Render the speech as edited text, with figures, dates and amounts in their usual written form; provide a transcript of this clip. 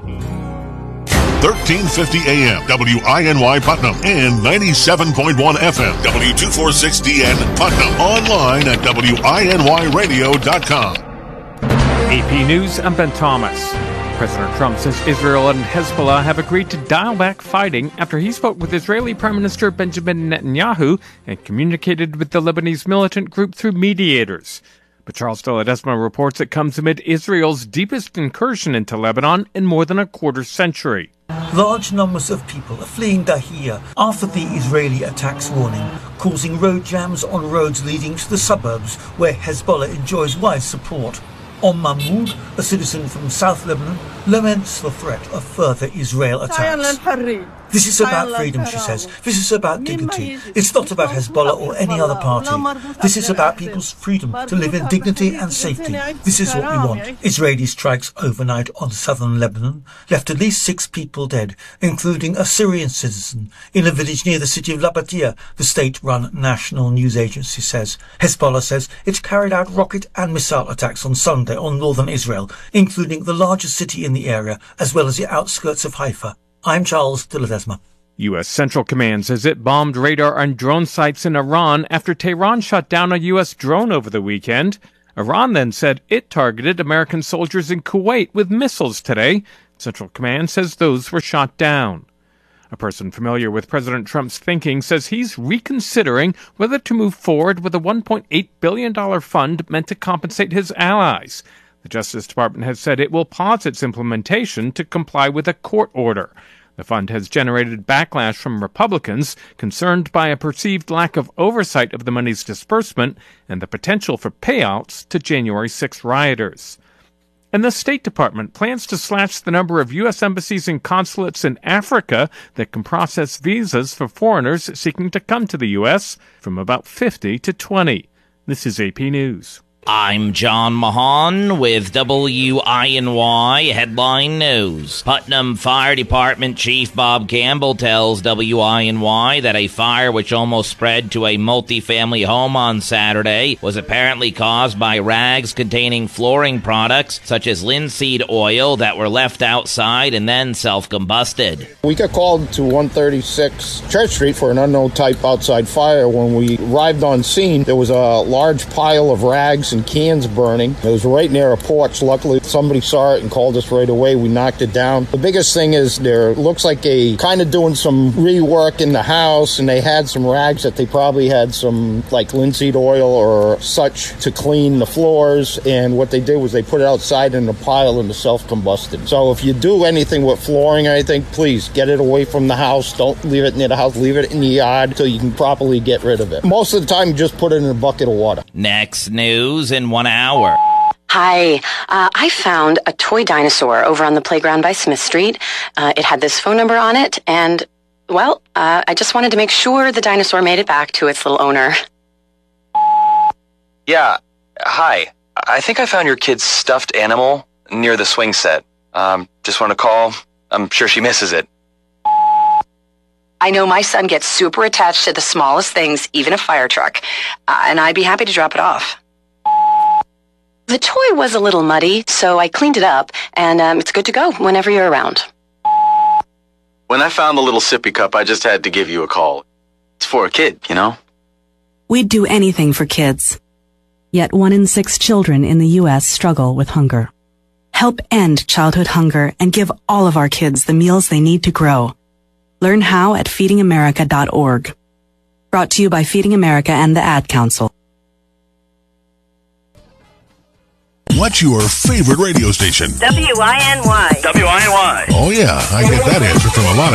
1350 AM, WINY Putnam, and 97.1 FM, W246DN Putnam. Online at WINYradio.com. AP News, I'm Ben Thomas. President Trump says Israel and Hezbollah have agreed to dial back fighting after he spoke with Israeli Prime Minister Benjamin Netanyahu and communicated with the Lebanese militant group through mediators. But Charles de Ledesma reports it comes amid Israel's deepest incursion into Lebanon in more than a quarter century. Large numbers of people are fleeing Dahia after the Israeli attacks warning, causing road jams on roads leading to the suburbs where Hezbollah enjoys wide support. Mahmoud, a citizen from South Lebanon, laments the threat of further Israel attacks. This is about freedom, she says. This is about dignity. It's not about Hezbollah or any other party. This is about people's freedom to live in dignity and safety. This is what we want. Israeli strikes overnight on southern Lebanon left at least 6 people dead, including a Syrian citizen in a village near the city of Labatia, the state-run national news agency says. Hezbollah says it carried out rocket and missile attacks on Sunday on northern Israel, including the largest city in the area, as well as the outskirts of Haifa. I'm Charles de Ledesma. U.S. Central Command says it bombed radar and drone sites in Iran after Tehran shot down a U.S. drone over the weekend. Iran then said it targeted American soldiers in Kuwait with missiles today. Central Command says those were shot down. A person familiar with President Trump's thinking says he's reconsidering whether to move forward with a $1.8 billion fund meant to compensate his allies. The Justice Department has said it will pause its implementation to comply with a court order. The fund has generated backlash from Republicans concerned by a perceived lack of oversight of the money's disbursement and the potential for payouts to January 6 rioters. And the State Department plans to slash the number of U.S. embassies and consulates in Africa that can process visas for foreigners seeking to come to the U.S. from about 50 to 20. This is AP News. I'm John Mahan with WINY Headline News. Putnam Fire Department Chief Bob Campbell tells WINY that a fire which almost spread to a multifamily home on Saturday was apparently caused by rags containing flooring products such as linseed oil that were left outside and then self-combusted. We got called to 136 Church Street for an unknown type outside fire. When we arrived on scene, there was a large pile of rags and cans burning. It was right near a porch. Luckily, somebody saw it and called us right away. We knocked it down. The biggest thing is there looks like a kind of doing some rework in the house, and they had some rags that they probably had some like linseed oil or such to clean the floors, and what they did was they put it outside in a pile and the self-combusted. So if you do anything with flooring or anything, please get it away from the house. Don't leave it near the house. Leave it in the yard so you can properly get rid of it. Most of the time, just put it in a bucket of water. Next news in 1 hour. Hi, I found a toy dinosaur over on the playground by Smith Street. It had this phone number on it, and, well, I just wanted to make sure the dinosaur made it back to its little owner. Yeah, hi. I think I found your kid's stuffed animal near the swing set. Just want to call. I'm sure she misses it. I know my son gets super attached to the smallest things, even a fire truck, and I'd be happy to drop it off. The toy was a little muddy, so I cleaned it up, and it's good to go whenever you're around. When I found the little sippy cup, I just had to give you a call. It's for a kid, you know? We'd do anything for kids. Yet 1 in 6 children in the U.S. struggle with hunger. Help end childhood hunger and give all of our kids the meals they need to grow. Learn how at feedingamerica.org. Brought to you by Feeding America and the Ad Council. What's your favorite radio station? WINY. Oh, yeah, I get that answer from a lot of